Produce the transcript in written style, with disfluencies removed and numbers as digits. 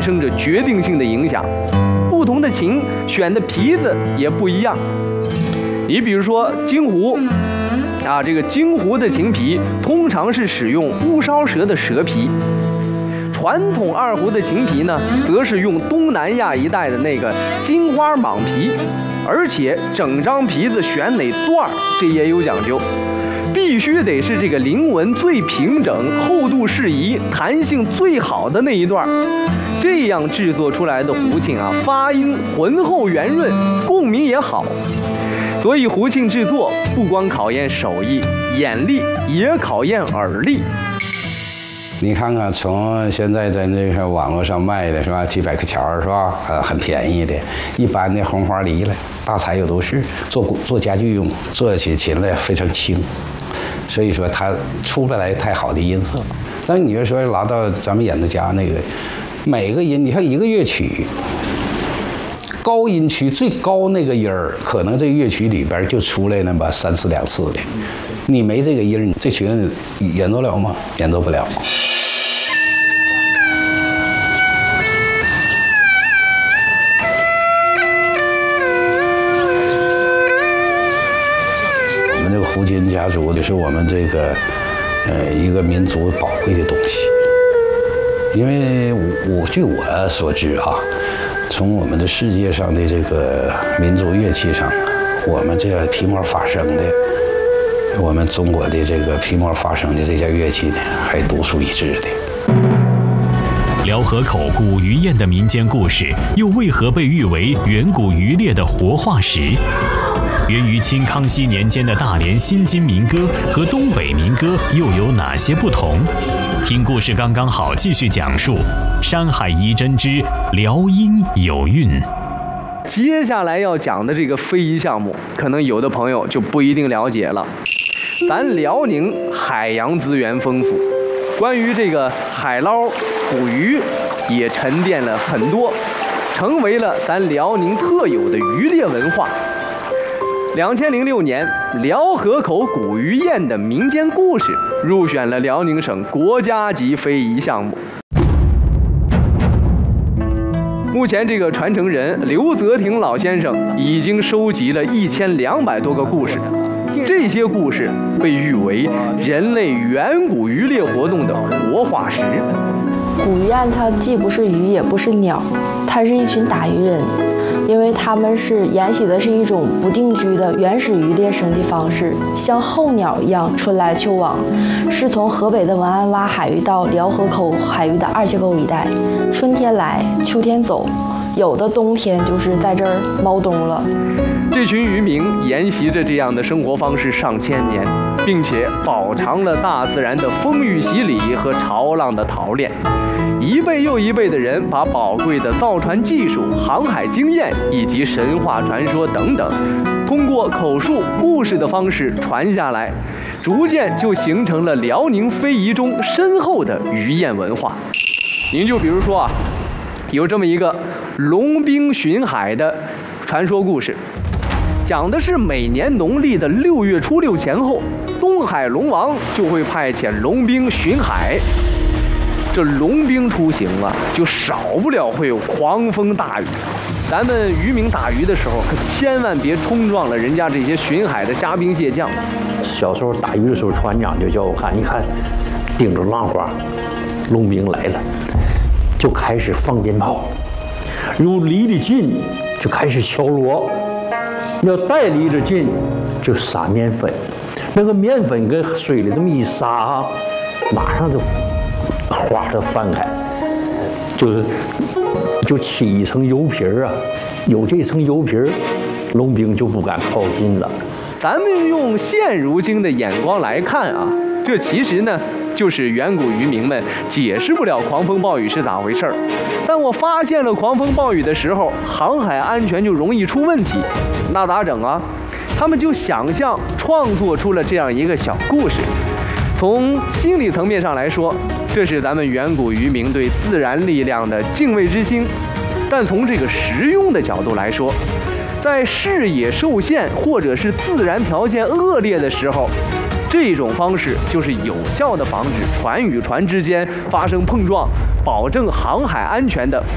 生着决定性的影响。不同的琴选的皮子也不一样。你比如说京胡，这个京胡的琴皮通常是使用乌梢蛇的蛇皮，传统二胡的琴皮呢，则是用东南亚一带的那个金花蟒皮，而且整张皮子选哪段这也有讲究，必须得是这个灵纹最平整、厚度适宜、弹性最好的那一段。这样制作出来的胡磬发音浑厚圆润，共鸣也好。所以胡磬制作不光考验手艺、眼力，也考验耳力。 你看看，从现在在那个网络上卖的是吧，几百块钱是吧？很便宜的。一般的红花梨了，大彩油都是做家具用，做起琴来非常轻，所以说它出不来太好的音色。但你要说拿到咱们演奏家那个，每个音，你看一个乐曲。高音区最高那个音儿，可能这个乐曲里边就出来那么3、4两次的，你没这个音儿，你这曲子演奏了吗？演奏不了。我们这个胡琴家族就是我们这个一个民族宝贵的东西，因为据我所知从我们的世界上的这个民族乐器上，我们这个皮膜发声的，我们中国的这个皮膜发声的这件乐器呢，还独树一帜的。 辽河口古渔宴的民间故事，又为何被誉为远古渔猎的活化石？源于清康熙年间的大连新津民歌和东北民歌又有哪些不同？听故事刚刚好，继续讲述《山海遗珍之辽音有韵》。 接下来要讲的这个非遗项目，可能有的朋友就不一定了解了。咱辽宁海洋资源丰富，关于这个海捞、捕鱼也沉淀了很多，成为了咱辽宁特有的渔猎文化。2006年，辽河口古渔宴的民间故事入选了辽宁省国家级非遗项目。目前，这个传承人刘泽廷老先生已经收集了1200多个故事，这些故事被誉为人类远古渔猎活动的活化石。 古渔宴它既不是鱼，也不是鸟，它是一群打渔人。因为他们是沿袭的是一种不定居的原始渔猎生的方式，像候鸟一样春来秋往，是从河北的文安洼海域到辽河口海域的二结沟一带，春天来，秋天走，有的冬天就是在这儿猫冬了。 这群渔民沿袭着这样的生活方式上千年，并且饱尝了大自然的风雨洗礼和潮浪的陶炼。一辈又一辈的人把宝贵的造船技术、航海经验以及神话传说等等，通过口述故事的方式传下来，逐渐就形成了辽宁非遗中深厚的渔宴文化。您就比如说有这么一个龙兵巡海的传说故事，讲的是每年农历的6月初6前后，东海龙王就会派遣龙兵巡海。这龙兵出行就少不了会有狂风大雨。咱们渔民打鱼的时候，可千万别冲撞了人家这些巡海的虾兵蟹将。 小时候打鱼的时候，船长就叫我看，一看，盯着浪花，龙兵来了，就开始放鞭炮，如离得近就开始敲锣，要带离着近就撒面粉，那个面粉跟水里这么一撒马上就花它翻开，就起一层油皮儿有这层油皮儿，龙兵就不敢靠近了。 咱们用现如今的眼光来看这其实呢就是远古渔民们解释不了狂风暴雨是咋回事儿。但我发现了狂风暴雨的时候，航海安全就容易出问题，那咋整他们就想象创作出了这样一个小故事。从心理层面上来说，这是咱们远古渔民对自然力量的敬畏之心；但从这个实用的角度来说，在视野受限或者是自然条件恶劣的时候，这种方式就是有效的防止船与船之间发生碰撞，保证航海安全的